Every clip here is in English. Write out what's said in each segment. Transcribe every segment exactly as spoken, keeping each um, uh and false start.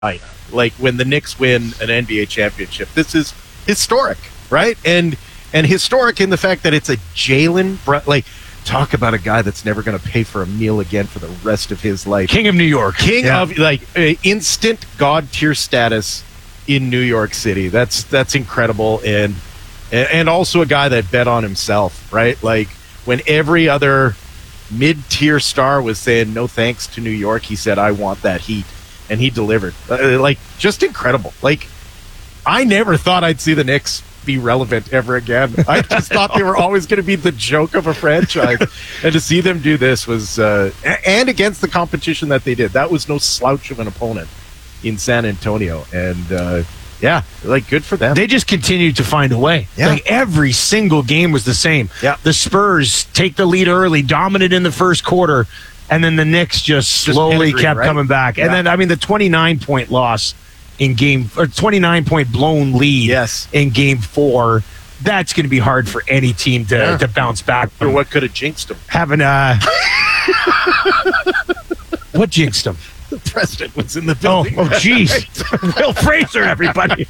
Like when the Knicks win an N B A championship, this is historic, right? And and historic in the fact that it's a Jalen Brunson. Like, talk about a guy that's never going to pay for a meal again for the rest of his life. King of New York. King yeah. of, like, uh, instant God tier status in New York City. That's that's incredible. And and also a guy that bet on himself, right? Like, when every other mid-tier star was saying no thanks to New York, he said, I want that heat. And he delivered. Uh, like, just incredible. Like, I never thought I'd see the Knicks be relevant ever again. I just thought they were always going to be the joke of a franchise. And to see them do this was, uh, and against the competition that they did, that was no slouch of an opponent in San Antonio. And, uh, yeah, like, good for them. They just continued to find a way. Yeah. Like, every single game was the same. Yeah. The Spurs take the lead early, dominant in the first quarter, and then the Knicks just, just slowly kept right? coming back. Yeah. And then, I mean, the twenty-nine point loss in game, or twenty-nine point blown lead yes. in game four, that's going to be hard for any team to, yeah. to bounce back from. Or what could have jinxed them? Having a... What jinxed them? The president was in the building. Oh, jeez. Will Fraser, everybody.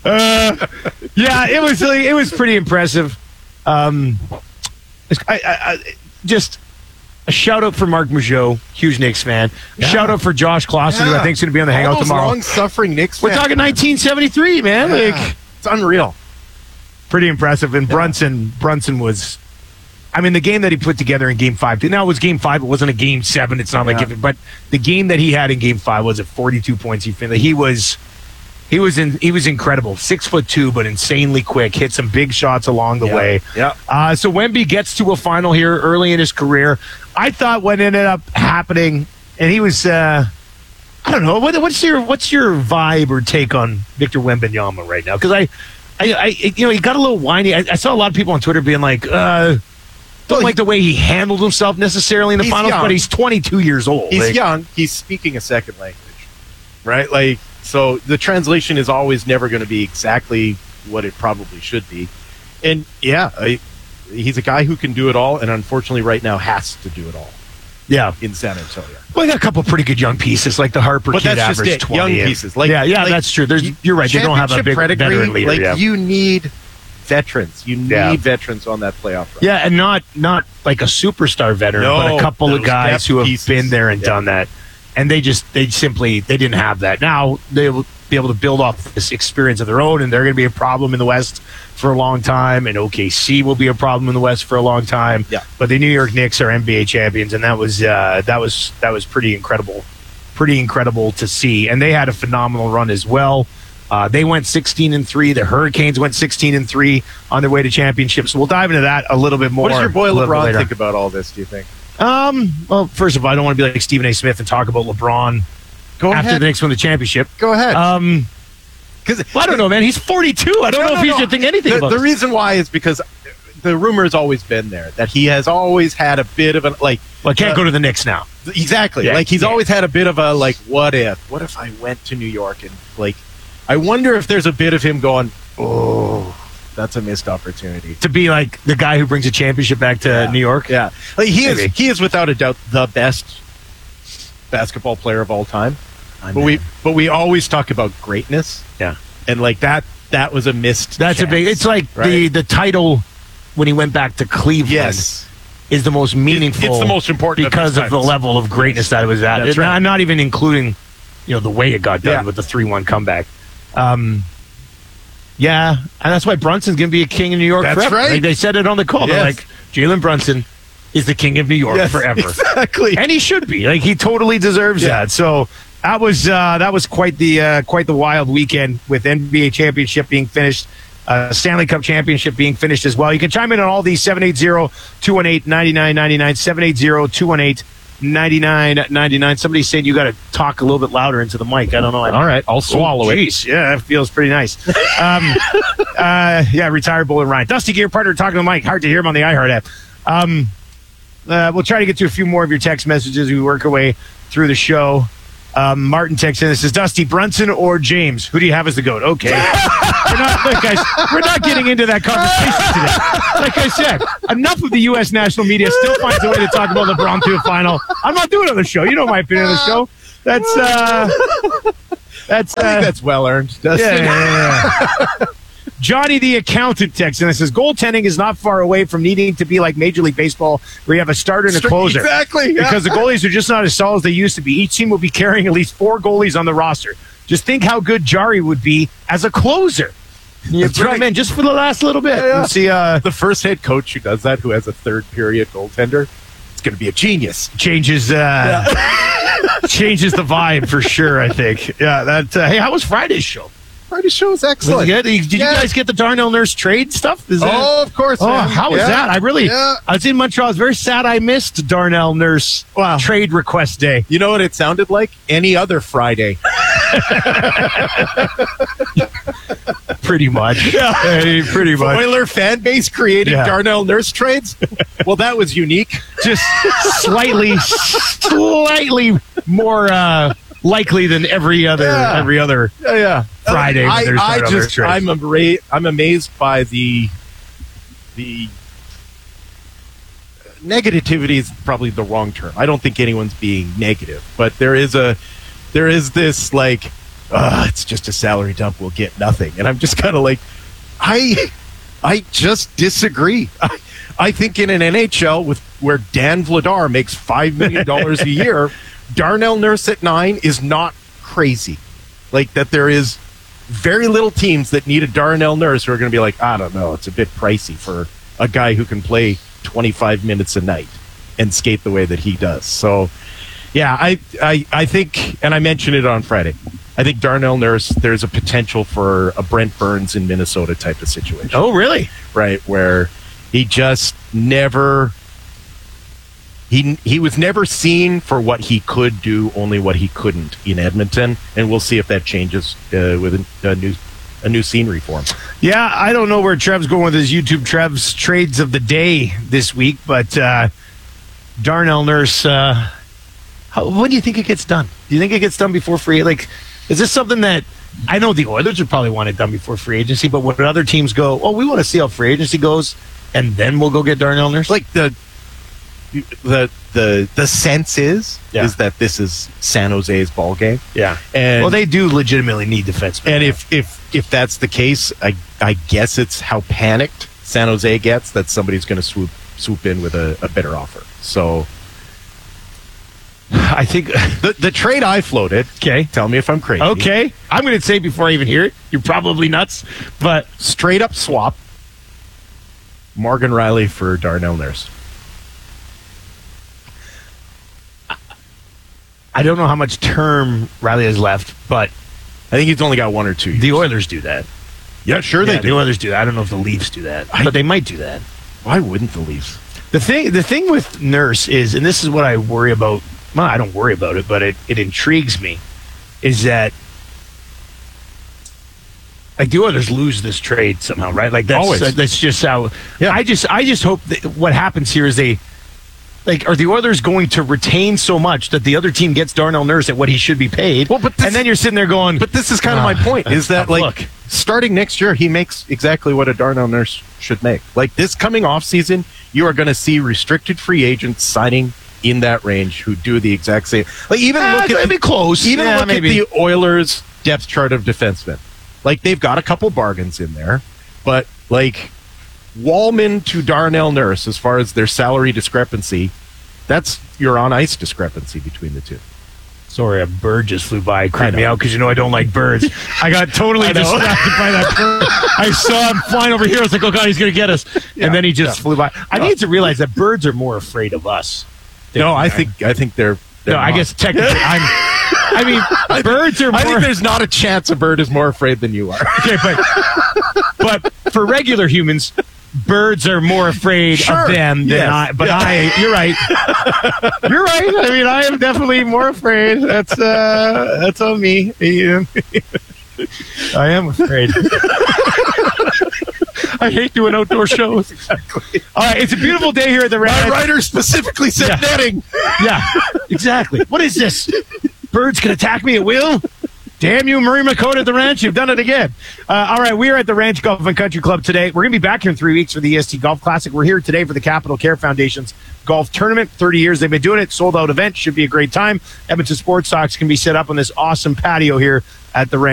Uh, yeah, it was it was pretty impressive. Um, I, I, I, just a shout out for Marc Mougeot, huge Knicks fan. Yeah. Shout out for Josh Clausen, yeah. who I think is going to be on the Hangout tomorrow. Long-suffering Knicks We're fan. talking nineteen seventy-three, man. Yeah. Like, it's unreal. Pretty impressive. And yeah. Brunson, Brunson was. I mean, the game that he put together in Game Five. Now it was Game Five. It wasn't a Game Seven. It's not yeah. like, if, but the game that he had in Game Five was at forty-two points. He finished. He was, he was in. He was incredible. Six foot two, but insanely quick. Hit some big shots along the yeah. way. Yeah. Uh, so Wemby gets to a final here early in his career. I thought what ended up happening, and he was. Uh, I don't know. What, what's your What's your vibe or take on Victor Wembanyama right now? Because I, I, I, you know, he got a little whiny. I, I saw a lot of people on Twitter being like. Uh, Don't well, like the way he handled himself necessarily in the finals, young. But he's twenty-two years old. He's like, young. He's speaking a second language, right? Like, so the translation is always never going to be exactly what it probably should be. And yeah, I, he's a guy who can do it all, and unfortunately, right now has to do it all. Yeah, in San Antonio. Well, they got a couple pretty good young pieces, like the Harper but kid that's averaged just twenty. Young pieces, like yeah, yeah, like, that's true. There's, you're right. They don't have a big veteran leader. Like yeah. you need. Veterans, you need yeah. veterans on that playoff run. Yeah, and not not like a superstar veteran, no, but a couple of guys who have pieces. been there and yeah. done that. And they just they simply they didn't have that. Now they will be able to build off this experience of their own, and they're going to be a problem in the West for a long time. And O K C will be a problem in the West for a long time. Yeah. But the New York Knicks are N B A champions, and that was uh, that was that was pretty incredible, pretty incredible to see. And they had a phenomenal run as well. Uh, they went sixteen and three. The Hurricanes went sixteen and three on their way to championships. So we'll dive into that a little bit more. What does your boy LeBron think about all this, do you think? Um, well, first of all, I don't want to be like Stephen A. Smith and talk about LeBron Go after ahead. the Knicks win the championship. Go ahead. Um, because well, I don't know, man. He's forty-two. I don't no, know no, if he no. should think anything the, about The this. reason why is because the rumor has always been there that he has always had a bit of a, like... Well, I can't uh, go to the Knicks now. Exactly. Yeah, like, he's yeah. always had a bit of a, like, what if? What if I went to New York and, like... I wonder if there's a bit of him going, oh, that's a missed opportunity. To be like the guy who brings a championship back to yeah. New York? Yeah. Like he Maybe. is he is without a doubt the best basketball player of all time. I'm but in. we but we always talk about greatness. Yeah. And like that that was a missed That's chance, a big it's like right? the, the title when he went back to Cleveland. Yes. Is the most meaningful. It's the most important because of, of the level of greatness that it was at. That's And right. I'm not even including, you know, the way it got done Yeah. with the three one comeback. Um, yeah, and that's why Brunson's going to be a king in New York That's forever. right. Like they said it on the call. Yes. They're like, Jalen Brunson is the king of New York Yes, forever. Exactly. And he should be. Like he totally deserves Yeah. that. So that was uh, that was quite the uh, quite the wild weekend with N B A championship being finished. Uh, Stanley Cup championship being finished as well. You can chime in on all these seven eight zero, two one eight, nine nine nine nine, seven eight zero, two one eight, nine nine nine nine. Somebody's saying you got to talk a little bit louder into the mic. I don't know. All right, I'll swallow oh, it. Geez. Yeah, that feels pretty nice. um, uh, yeah, retired Bull and Ryan. Dusty Gear partner talking to the mic. Hard to hear him on the iHeart app. Um, uh, we'll try to get to a few more of your text messages as we work our way through the show. Um, Martin texts in. This is Dusty Brunson or James. Who do you have as the GOAT? Okay. we're, not, look, guys, we're not getting into that conversation today. Like I said, enough of the U S national media still finds a way to talk about LeBron to a final. I'm not doing it on the show. You know my opinion on the show. That's, uh... That's I uh, think that's well earned. yeah, yeah, yeah, yeah. Johnny the accountant texts and it says goaltending is not far away from needing to be like Major League Baseball, where you have a starter and a closer. Exactly, yeah. Because the goalies are just not as solid as they used to be. Each team will be carrying at least four goalies on the roster. Just think how good Jari would be as a closer. You throw him in just for the last little bit. Yeah, yeah. You see, uh, The first head coach who does that, who has a third period goaltender, it's going to be a genius. changes uh, changes the vibe for sure. I think. Yeah. That. Uh, hey, how was Friday's show? Friday's show is Was excellent. it good? Did you Yeah. guys get the Darnell Nurse trade stuff? Is that- Oh, of course. Oh, man. how was Yeah. that? I really, Yeah. I was in Montreal. I was very sad I missed Darnell Nurse Wow. trade request day. You know what it sounded like? Any other Friday. Pretty much. Hey, pretty much. Oiler fan base creating Yeah. Darnell Nurse trades? Well, that was unique. Just slightly, slightly more uh, likely than every other, Yeah. every other. Yeah, yeah. Friday when I, there's I Darnell Nurse just, trades. I'm, amazed, I'm amazed by the the negativity is probably the wrong term. I don't think anyone's being negative, but there is a there is this like, uh, it's just a salary dump. We'll get nothing, and I'm just kind of like, I I just disagree. I, I think in an N H L with where Dan Vladar makes five million dollars a year, Darnell Nurse at nine is not crazy. Like that, there is very little teams that need a Darnell Nurse who are going to be like, I don't know, it's a bit pricey for a guy who can play twenty-five minutes a night and skate the way that he does. So, yeah, I, I, I think, and I mentioned it on Friday, I think Darnell Nurse, there's a potential for a Brent Burns in Minnesota type of situation. Oh, really? Right, where he just never, he he was never seen for what he could do, only what he couldn't in Edmonton, and we'll see if that changes uh, with a, a new a new scenery for him. Yeah, I don't know where Trev's going with his YouTube Trev's trades of the day this week, but uh, Darnell Nurse, uh, how, when do you think it gets done? Do you think it gets done before free? Like, is this something that I know the Oilers would probably want it done before free agency, but would other teams go, oh, we want to see how free agency goes, and then we'll go get Darnell Nurse? Like the the the the sense is Yeah. is that this is San Jose's ball game, yeah. and Well, they do legitimately need defensemen. and if if if that's the case, I I guess it's how panicked San Jose gets that somebody's going to swoop swoop in with a, a better offer. So I think, the the trade I floated. okay. Tell me if I'm crazy. Okay. I'm going to say before I even hear it, you're probably nuts, but Straight up swap Morgan Riley for Darnell Nurse. I don't know how much term Riley has left, but I think he's only got one or two years. the Oilers do that. Yeah, sure Yeah, they the do. Oilers do that. I don't know if the Leafs do that, I- but they might do that. Why wouldn't the Leafs? The thing, the thing with Nurse is, and this is what I worry about. Well, I don't worry about it, but it, it intrigues me, is that like the Oilers lose this trade somehow, right? Like that's Always. uh, that's just how. Yeah. I just I just hope that what happens here is they. Like, are the Oilers going to retain so much that the other team gets Darnell Nurse at what he should be paid? Well, but this- and then you're sitting there going, But this is kind of my Ah, point, is that, tough like, look. starting next year, he makes exactly what a Darnell Nurse should make. Like, this coming off season, you are going to see restricted free agents signing in that range who do the exact same. Like, even Ah, look at maybe close. Even Yeah, look maybe. at the Oilers' depth chart of defensemen. Like, they've got a couple bargains in there, but, like, Wallman to Darnell Nurse, as far as their salary discrepancy, that's your on-ice discrepancy between the two. Sorry, a bird just flew by. It I creeped me know. out because you know I don't like birds. I got totally I know. distracted by that bird. I saw him flying over here. I was like, oh, God, he's going to get us. Yeah, and then he just yeah. flew by. I need to realize that birds are more afraid of us. than No, we I are. think I think they're. they're No, I not. guess technically I'm. I mean, birds are more. I think there's not a chance a bird is more afraid than you are. Okay, but, but for regular humans, birds are more afraid Sure. of them than Yes. I. But Yeah. I, you're right. You're right. I mean, I am definitely more afraid. That's uh, that's on me. Ian. I am afraid. I hate doing outdoor shows. Exactly. All right, it's a beautiful day here at the My Ranch. writer specifically said Yeah. netting. Yeah, exactly. What is this? Birds can attack me at will? Damn you, Marie McCode at the Ranch. You've done it again. Uh, all right, we are at the Ranch Golf and Country Club today. We're going to be back here in three weeks for the E S T Golf Classic. We're here today for the Capital Care Foundation's golf tournament. thirty years they've been doing it. Sold out event. Should be a great time. Edmonton Sports Sox can be set up on this awesome patio here at the range.